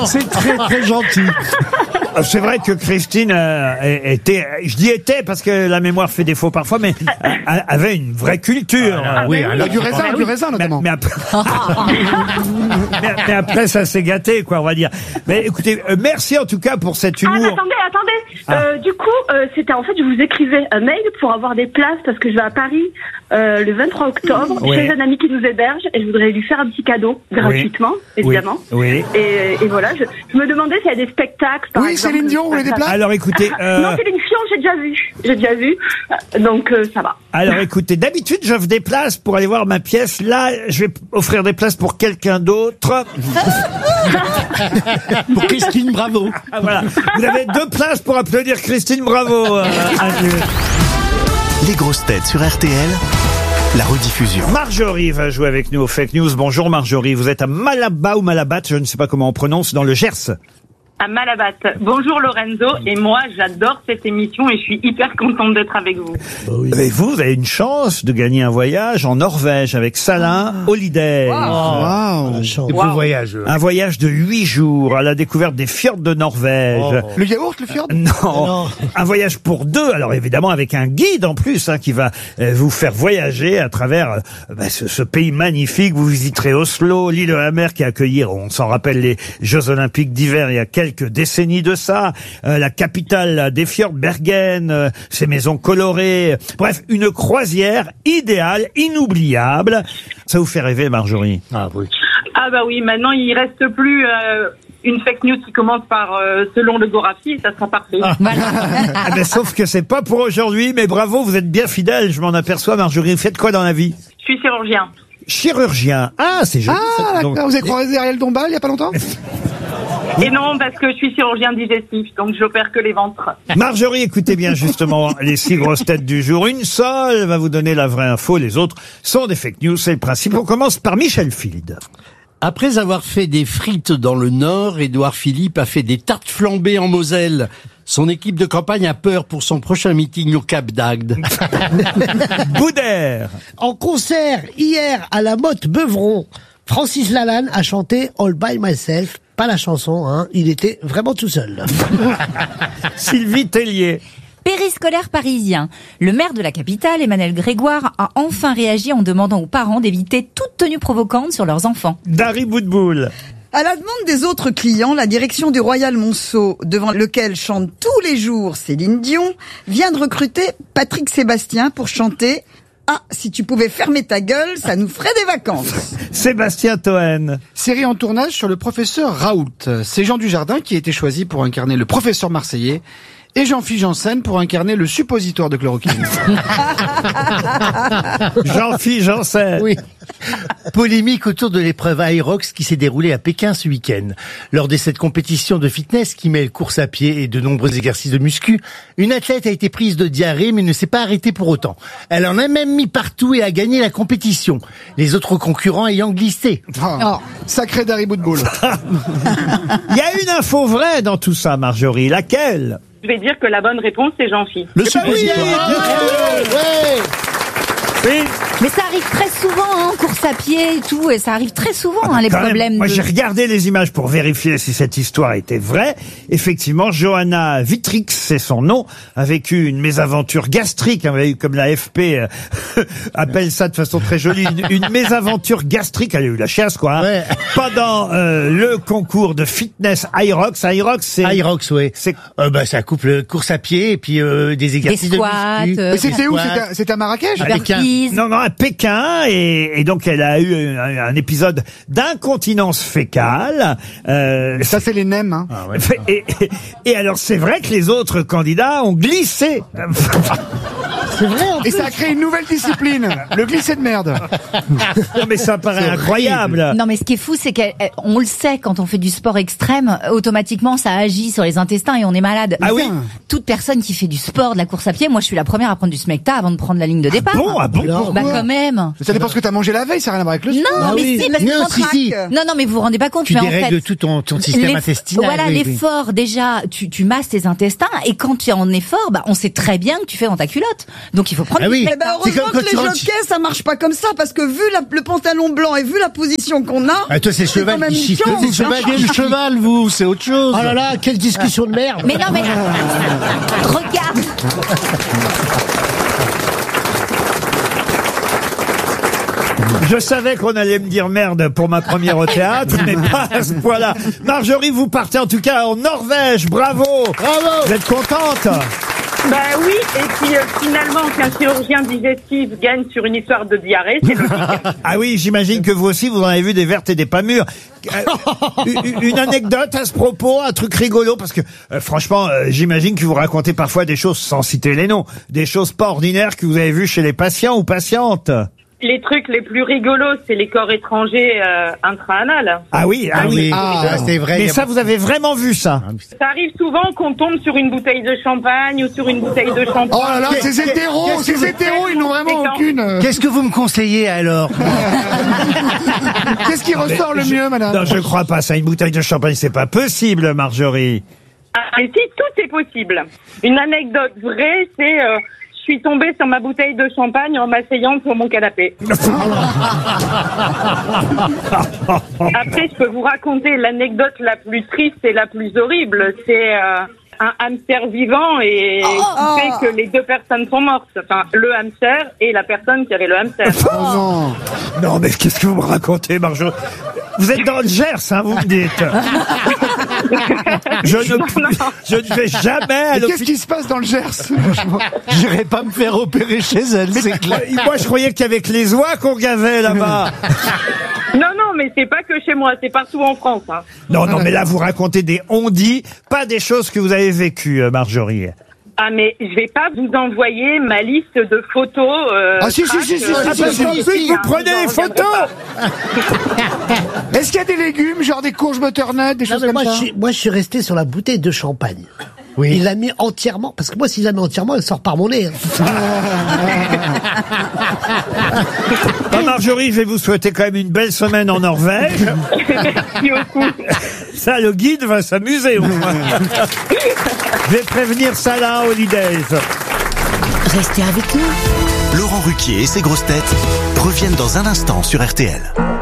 C'est très très gentil. C'est vrai que Christine était, je dis était parce que la mémoire fait défaut parfois, mais avait une vraie culture. Oui, alors du raisin notamment. Mais après ça s'est gâté, quoi, on va dire. Mais écoutez, merci en tout cas pour cet humour. Attendez. Du coup, c'était en fait, je vous écrivais un mail pour avoir des places parce que je vais à Paris le 23 octobre chez un ami qui nous héberge et je voudrais lui faire un petit cadeau gratuitement, évidemment. Oui. Et voilà, je me demandais s'il y a des spectacles. Par exemple, Céline Dion, vous voulez des places? Alors écoutez, non, Céline Dion, j'ai déjà vu, donc ça va. Alors écoutez, d'habitude j'offre des places pour aller voir ma pièce. Là, je vais offrir des places pour quelqu'un d'autre. Pour Christine Bravo. Ah, voilà. Vous avez 2 places pour applaudir Christine Bravo. Les grosses têtes sur RTL, la rediffusion. Marjorie va jouer avec nous au Fake News. Bonjour Marjorie, vous êtes à Malabat ou Malabat, je ne sais pas comment on prononce, dans le Gers. À Malabat. Bonjour Lorenzo, et moi j'adore cette émission et je suis hyper contente d'être avec vous. Et vous avez une chance de gagner un voyage en Norvège avec Salin Holiday. Des beaux voyages. Un voyage de 8 jours à la découverte des fjords de Norvège. Le yaourt, le fjord? Non. Un voyage pour 2, alors évidemment avec un guide en plus qui va vous faire voyager à travers ce pays magnifique. Vous visiterez Oslo, Lillehammer qui a accueilli, on s'en rappelle, les Jeux Olympiques d'hiver il y a quelques décennies de ça, la capitale des fjords, Bergen, ses maisons colorées, bref, une croisière idéale, inoubliable. Ça vous fait rêver, Marjorie? Ah oui. Ah bah oui, maintenant il reste plus une fake news qui commence par selon le Gorafi et ça sera parfait. Sauf que c'est pas pour aujourd'hui, mais bravo, vous êtes bien fidèle, je m'en aperçois, Marjorie. Vous faites quoi dans la vie? Je suis chirurgien. Chirurgien. Ah, c'est joli. Ah, d'accord. Vous avez croisé Ariel Dombal il y a pas longtemps? Et non, parce que je suis chirurgien digestif, donc j'opère que les ventres. Marjorie, écoutez bien justement les 6 grosses têtes du jour. Une seule va vous donner la vraie info, les autres sont des fake news, c'est le principe. On commence par Michel Field. Après avoir fait des frites dans le Nord, Édouard Philippe a fait des tartes flambées en Moselle. Son équipe de campagne a peur pour son prochain meeting au Cap d'Agde. Boudère. En concert hier à la Motte Beuvron, Francis Lalanne a chanté All by Myself. Pas la chanson, il était vraiment tout seul. Sylvie Tellier. Périscolaire parisien. Le maire de la capitale, Emmanuel Grégoire, a enfin réagi en demandant aux parents d'éviter toute tenue provocante sur leurs enfants. Dari Boudboul. À la demande des autres clients, la direction du Royal Monceau, devant lequel chante tous les jours Céline Dion, vient de recruter Patrick Sébastien pour chanter « Ah, si tu pouvais fermer ta gueule, ça nous ferait des vacances ». Sébastien Toen. Série en tournage sur le professeur Raoult. C'est Jean Dujardin qui a été choisi pour incarner le professeur marseillais et Jean-Philippe Janssen pour incarner le suppositoire de chloroquine. Jean-Philippe Janssen. Oui. Polémique autour de l'épreuve Aerox qui s'est déroulée à Pékin ce week-end. Lors de cette compétition de fitness qui mêle course à pied et de nombreux exercices de muscu, une athlète a été prise de diarrhée mais ne s'est pas arrêtée pour autant. Elle en a même mis partout et a gagné la compétition. Les autres concurrents ayant glissé. Sacré Dari Boudboul. Il y a une info vraie dans tout ça, Marjorie. Laquelle? Je vais dire que la bonne réponse c'est Jean-Philippe. Le suppositoire. Oui. Mais ça arrive très souvent, course à pied et tout, et ça arrive très souvent, les Quand même, problèmes. moi, j'ai regardé les images pour vérifier si cette histoire était vraie. Effectivement, Johanna Vitrix, c'est son nom, a vécu une mésaventure gastrique, comme la FP appelle ça de façon très jolie, une mésaventure gastrique. Elle a eu la chiasse, quoi. Ouais. Pendant le concours de fitness Aerox. Aerox, c'est... Aerox, oui. C'est... ça couple course à pied et puis des exercices Des squats, de muscu. Mais c'était où? Squats. C'était à Marrakech? À Pékin. Non, à Pékin, et donc elle a eu un épisode d'incontinence fécale. Et ça, c'est les nems, hein. Ah ouais. Et alors, c'est vrai que les autres candidats ont glissé. C'est vrai, en Et ça a créé une nouvelle discipline, le glissé de merde. Non, mais ça paraît incroyable. Non, mais ce qui est fou, c'est qu'on le sait, quand on fait du sport extrême, automatiquement, ça agit sur les intestins et on est malade. Ah oui. Toute personne qui fait du sport, de la course à pied, moi, je suis la première à prendre du Smecta avant de prendre la ligne de départ. Bon, Bah, quand même. Ça dépend ce que t'as mangé la veille, ça n'a rien à voir avec le Non, sport. mais oui. si, parce Non, que si. non, mais vous vous rendez pas compte. Tu mais en dérègles fait, tout ton système intestinal. Voilà, oui, oui. l'effort, déjà, tu masses tes intestins, et quand tu es en effort, on sait très bien que tu fais dans ta culotte. Donc il faut prendre. Ah oui. Eh ben, C'est heureusement comme que quand les tu rentres- jockeys, ça marche pas comme ça, parce que vu le pantalon blanc et vu la position qu'on a. Ah, toi, c'est le cheval quand même qui une chiffre. chance, C'est le cheval hein. qui cheval, vous, c'est autre chose. Oh là là, quelle discussion de merde. Mais non, mais regarde. Je savais qu'on allait me dire merde pour ma première au théâtre, mais pas à ce point-là. Marjorie, vous partez en tout cas en Norvège. Bravo. Bravo. Vous êtes contente? Bah oui, et puis finalement qu'un chirurgien digestif gagne sur une histoire de diarrhée, c'est logique. Ah oui, j'imagine que vous aussi, vous en avez vu des vertes et des pas mûres. Une anecdote à ce propos, un truc rigolo, parce que franchement, j'imagine que vous racontez parfois des choses, sans citer les noms, des choses pas ordinaires que vous avez vues chez les patients ou patientes. Les trucs les plus rigolos, c'est les corps étrangers intra-anal. Ah oui, ah oui. Ah, c'est vrai. Mais ça, vous avez vraiment vu ça? Ça arrive souvent qu'on tombe sur une bouteille de champagne ou sur une bouteille de shampoing. Oh là là, ces hétéros, ils n'ont vraiment aucune. Qu'est-ce que vous me conseillez alors? Qu'est-ce qui ressort le mieux, madame? Non, je crois pas ça. Une bouteille de champagne, c'est pas possible, Marjorie. Ah, et si, tout est possible. Une anecdote vraie, c'est... je suis tombée sur ma bouteille de champagne en m'asseyant sur mon canapé. Après, je peux vous raconter l'anecdote la plus triste et la plus horrible. C'est un hamster vivant et qui fait que les deux personnes sont mortes. Enfin, le hamster et la personne qui avait le hamster. Oh non. Non, mais qu'est-ce que vous me racontez, Marjorie? Vous êtes dans le Gers, hein, vous me dites. Je ne vais jamais à Mais qu'est-ce l'hôpital. qui se passe dans le Gers? J'irai pas me faire opérer chez elle, c'est clair. Moi, je croyais qu'avec les oies qu'on gavait là-bas. Non, mais c'est pas que chez moi, c'est partout en France. Hein. Non, mais là, vous racontez des on-dit, pas des choses que vous avez vécues, Marjorie. Ah, mais je vais pas vous envoyer ma liste de photos. Ah, si, crack, si. Parce qu'en plus, vous prenez les photos. Est-ce qu'il y a des légumes, genre des courges butternut, des Non, choses mais comme ça? moi, je suis resté sur la bouteille de champagne. Oui. Il l'a mis entièrement, parce que moi, s'il l'a mis entièrement, elle sort par mon nez. Hein. Marjorie, je vais vous souhaiter quand même une belle semaine en Norvège. Merci beaucoup. Ça, le guide va s'amuser au moins. Je vais prévenir Salah Holidays. Restez avec nous. Laurent Ruquier et ses grosses têtes reviennent dans un instant sur RTL.